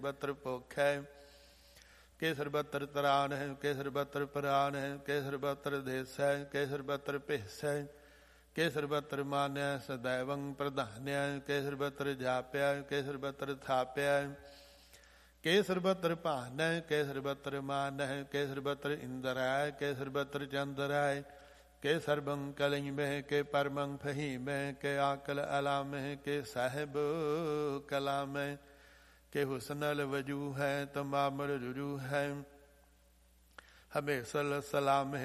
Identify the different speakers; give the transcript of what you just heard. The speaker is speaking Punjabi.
Speaker 1: ਬਤਰ ਭੁੱਖ ਹੈ, ਕੇਸਰ ਬਤਰ ਤਰਾਨ ਹੈ, ਕੇਸਰ ਬਤਰ ਪ੍ਰਾਨ ਹੈ, ਕੇਸਰ ਬਤਰ ਦੇਸ ਹੈ, ਕੇਸਰ ਬਤਰ ਭਿਸ ਹੈ, ਕੇਸਰ ਬਤਰ ਮਾਨਿਆ ਸਦੈਵੰ ਪ੍ਰਧਾਨਿਆ, ਕੇਸਰ ਬਤਰ ਜਾਪਿਆ, ਕੇਸਰ ਬਤਰ ਥਾਪਿਆ, ਕੇਸਰ ਬਤਰ ਭਾਨ ਹੈ, ਕੇਸਰ ਬਤਰ ਮਾਨ ਹੈ, ਕੇਸਰ ਬਤਰ ਇੰਦਰ ਹੈ, ਕੇਸਰ ਬਤਰ ਚੰਦਰ ਹੈ, ਕੇ ਸਰਬੰ ਕਲਈ ਮਹਿ, ਕੇ ਪਰਮੰ ਫਹੀ ਮਹਿ, ਕੇ ਆਕਲ ਅਲਾ ਮਹਿ, ਕੇ ਸਾਹਿਬ ਕਲਾ ਮਹਿ, ਕੇ ਹੁਸਨਲ ਵਜੂ ਹੈ, ਤਮਾਮਰ ਰੁਜੂ ਹੈ, ਹਮੇਸਲ ਸਲਾਮ